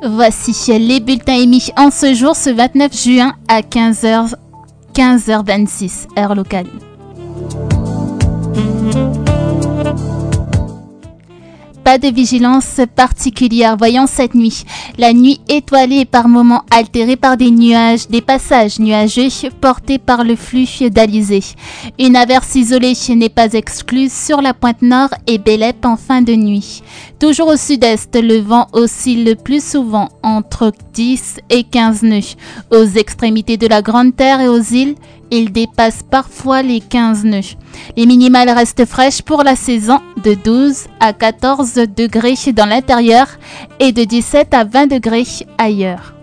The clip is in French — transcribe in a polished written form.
Voici les bulletins émis en ce jour, ce 29 juin à 15h26, heure locale. Pas de vigilance particulière. Voyons cette nuit. La nuit étoilée et par moments altérée par des nuages, des passages nuageux portés par le flux d'Alizé. Une averse isolée n'est pas exclue sur la pointe nord et Bélep en fin de nuit. Toujours au sud-est, le vent oscille le plus souvent entre 10 et 15 nœuds. Aux extrémités de la Grande Terre et aux îles, il dépasse parfois les 15 nœuds. Les minimales restent fraîches pour la saison, de 12 à 14 degrés dans l'intérieur et de 17 à 20 degrés ailleurs.